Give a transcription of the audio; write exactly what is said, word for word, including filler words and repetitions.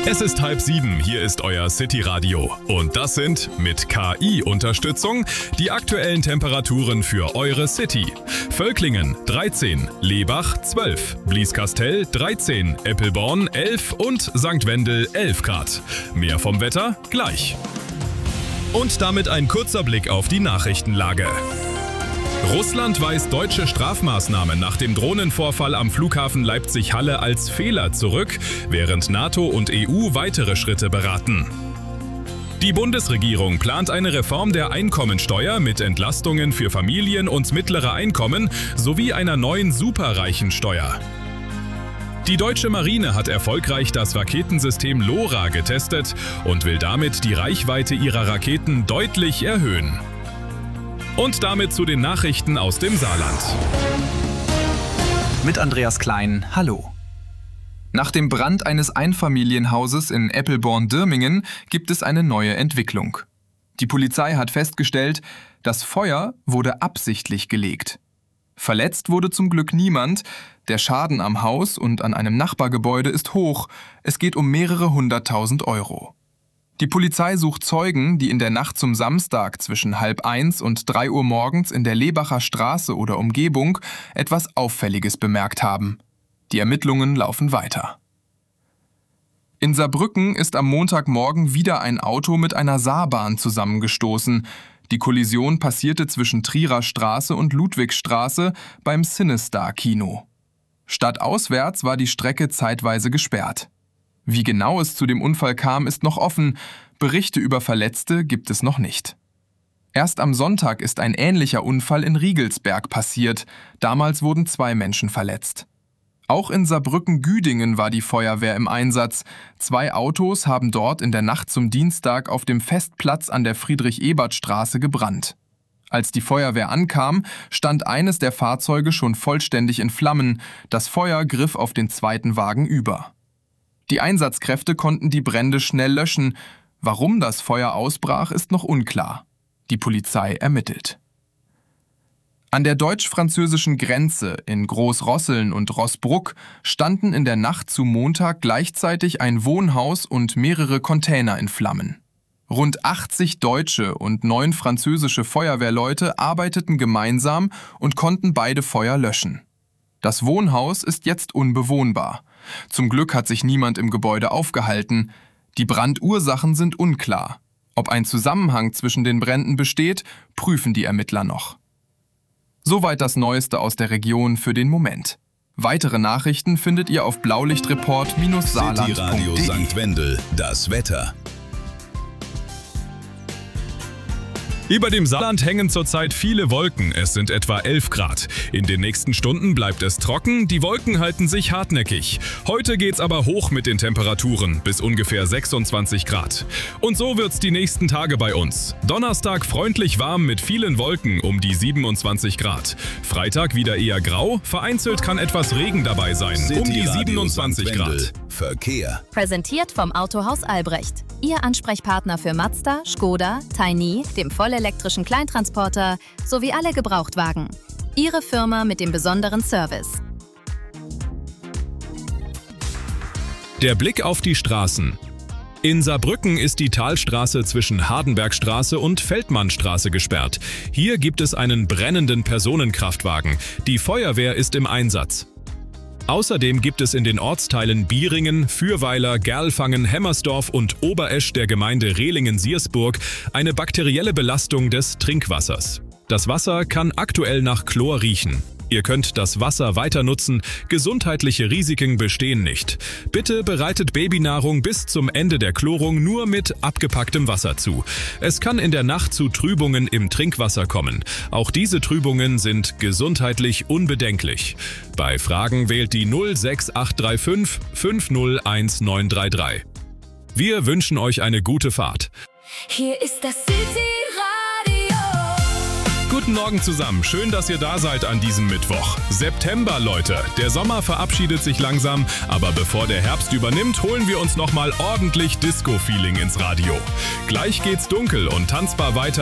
Es ist halb sieben, hier ist euer City Radio. Und das sind mit K I-Unterstützung die aktuellen Temperaturen für eure City. Völklingen dreizehn, Lebach zwölf, Blieskastel dreizehn, Eppelborn elf und Sankt Wendel elf Grad. Mehr vom Wetter gleich. Und damit ein kurzer Blick auf die Nachrichtenlage. Russland weist deutsche Strafmaßnahmen nach dem Drohnenvorfall am Flughafen Leipzig-Halle als Fehler zurück, während NATO und E U weitere Schritte beraten. Die Bundesregierung plant eine Reform der Einkommensteuer mit Entlastungen für Familien und mittlere Einkommen sowie einer neuen Superreichensteuer. Die deutsche Marine hat erfolgreich das Raketensystem LoRa getestet und will damit die Reichweite ihrer Raketen deutlich erhöhen. Und damit zu den Nachrichten aus dem Saarland. Mit Andreas Klein, hallo. Nach dem Brand eines Einfamilienhauses in Eppelborn-Dirmingen gibt es eine neue Entwicklung. Die Polizei hat festgestellt, das Feuer wurde absichtlich gelegt. Verletzt wurde zum Glück niemand. Der Schaden am Haus und an einem Nachbargebäude ist hoch. Es geht um mehrere hunderttausend Euro. Die Polizei sucht Zeugen, die in der Nacht zum Samstag zwischen halb eins und drei Uhr morgens in der Lebacher Straße oder Umgebung etwas Auffälliges bemerkt haben. Die Ermittlungen laufen weiter. In Saarbrücken ist am Montagmorgen wieder ein Auto mit einer Saarbahn zusammengestoßen. Die Kollision passierte zwischen Trierer Straße und Ludwigstraße beim Cinestar-Kino. Stadtauswärts war die Strecke zeitweise gesperrt. Wie genau es zu dem Unfall kam, ist noch offen. Berichte über Verletzte gibt es noch nicht. Erst am Sonntag ist ein ähnlicher Unfall in Riegelsberg passiert. Damals wurden zwei Menschen verletzt. Auch in Saarbrücken-Güdingen war die Feuerwehr im Einsatz. Zwei Autos haben dort in der Nacht zum Dienstag auf dem Festplatz an der Friedrich-Ebert-Straße gebrannt. Als die Feuerwehr ankam, stand eines der Fahrzeuge schon vollständig in Flammen. Das Feuer griff auf den zweiten Wagen über. Die Einsatzkräfte konnten die Brände schnell löschen. Warum das Feuer ausbrach, ist noch unklar. Die Polizei ermittelt. An der deutsch-französischen Grenze in Großrosseln und Roßbruck standen in der Nacht zu Montag gleichzeitig ein Wohnhaus und mehrere Container in Flammen. Rund achtzig deutsche und neun französische Feuerwehrleute arbeiteten gemeinsam und konnten beide Feuer löschen. Das Wohnhaus ist jetzt unbewohnbar. Zum Glück hat sich niemand im Gebäude aufgehalten. Die Brandursachen sind unklar. Ob ein Zusammenhang zwischen den Bränden besteht, prüfen die Ermittler noch. Soweit das Neueste aus der Region für den Moment. Weitere Nachrichten findet ihr auf blaulichtreport Saarland punkt de. City Radio Sankt Wendel, das Wetter. Über dem Saarland hängen zurzeit viele Wolken, es sind etwa elf Grad. In den nächsten Stunden bleibt es trocken, die Wolken halten sich hartnäckig. Heute geht's aber hoch mit den Temperaturen, bis ungefähr sechsundzwanzig Grad. Und so wird's die nächsten Tage bei uns. Donnerstag freundlich warm mit vielen Wolken um die siebenundzwanzig Grad. Freitag wieder eher grau, vereinzelt kann etwas Regen dabei sein, um die siebenundzwanzig Grad. Verkehr. Präsentiert vom Autohaus Albrecht. Ihr Ansprechpartner für Mazda, Skoda, Tiny, dem vollelektrischen Kleintransporter sowie alle Gebrauchtwagen. Ihre Firma mit dem besonderen Service. Der Blick auf die Straßen. In Saarbrücken ist die Talstraße zwischen Hardenbergstraße und Feldmannstraße gesperrt. Hier gibt es einen brennenden Personenkraftwagen. Die Feuerwehr ist im Einsatz. Außerdem gibt es in den Ortsteilen Bieringen, Fürweiler, Gerlfangen, Hemmersdorf und Oberesch der Gemeinde Rehlingen-Siersburg eine bakterielle Belastung des Trinkwassers. Das Wasser kann aktuell nach Chlor riechen. Ihr könnt das Wasser weiter nutzen, gesundheitliche Risiken bestehen nicht. Bitte bereitet Babynahrung bis zum Ende der Chlorung nur mit abgepacktem Wasser zu. Es kann in der Nacht zu Trübungen im Trinkwasser kommen. Auch diese Trübungen sind gesundheitlich unbedenklich. Bei Fragen wählt die null sechs acht drei fünf fünf null eins neun drei drei. Wir wünschen euch eine gute Fahrt. Hier ist das City Radio. Guten Morgen zusammen, schön, dass ihr da seid an diesem Mittwoch. September, Leute, der Sommer verabschiedet sich langsam, aber bevor der Herbst übernimmt, holen wir uns nochmal ordentlich Disco-Feeling ins Radio. Gleich geht's dunkel und tanzbar weiter